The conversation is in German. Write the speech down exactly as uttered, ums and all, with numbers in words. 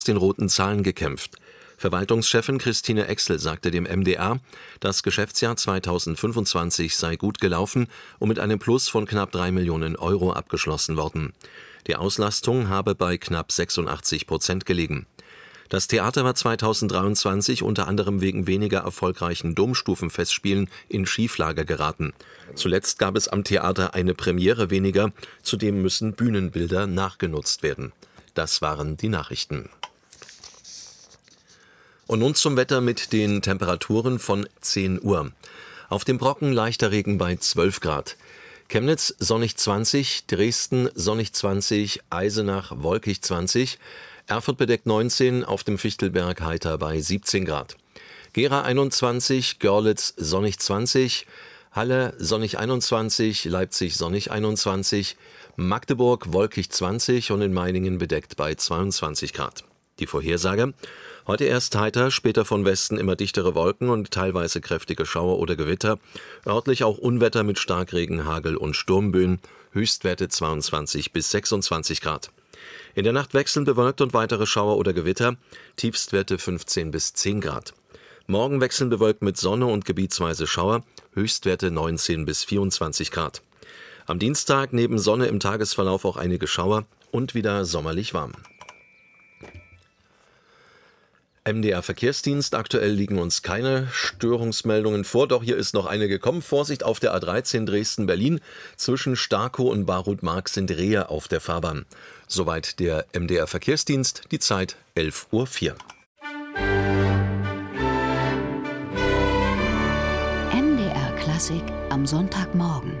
den roten Zahlen gekämpft. Verwaltungschefin Christine Exel sagte dem M D R, das Geschäftsjahr zweitausendfünfundzwanzig sei gut gelaufen und mit einem Plus von knapp drei Millionen Euro abgeschlossen worden. Die Auslastung habe bei knapp sechsundachtzig Prozent gelegen. Das Theater war zweitausenddreiundzwanzig unter anderem wegen weniger erfolgreichen Domstufenfestspielen in Schieflage geraten. Zuletzt gab es am Theater eine Premiere weniger, zudem müssen Bühnenbilder nachgenutzt werden. Das waren die Nachrichten. Und nun zum Wetter mit den Temperaturen von zehn Uhr. Auf dem Brocken leichter Regen bei zwölf Grad. Chemnitz sonnig zwanzig, Dresden sonnig zwanzig, Eisenach wolkig zwanzig, Erfurt bedeckt neunzehn, auf dem Fichtelberg heiter bei siebzehn Grad. Gera einundzwanzig, Görlitz sonnig zwanzig, Halle sonnig einundzwanzig, Leipzig sonnig einundzwanzig, Magdeburg wolkig zwanzig und in Meiningen bedeckt bei zweiundzwanzig Grad. Die Vorhersage: Heute erst heiter, später von Westen immer dichtere Wolken und teilweise kräftige Schauer oder Gewitter. Örtlich auch Unwetter mit Starkregen, Hagel und Sturmböen. Höchstwerte zweiundzwanzig bis sechsundzwanzig Grad. In der Nacht wechselnd bewölkt und weitere Schauer oder Gewitter. Tiefstwerte fünfzehn bis zehn Grad. Morgen wechselnd bewölkt mit Sonne und gebietsweise Schauer. Höchstwerte neunzehn bis vierundzwanzig Grad. Am Dienstag neben Sonne im Tagesverlauf auch einige Schauer und wieder sommerlich warm. M D R Verkehrsdienst. Aktuell liegen uns keine Störungsmeldungen vor, doch hier ist noch eine gekommen. Vorsicht auf der A dreizehn Dresden-Berlin. Zwischen Starkow und Barut-Mark sind Rehe auf der Fahrbahn. Soweit der M D R Verkehrsdienst. Die Zeit elf Uhr vier. M D R Klassik am Sonntagmorgen.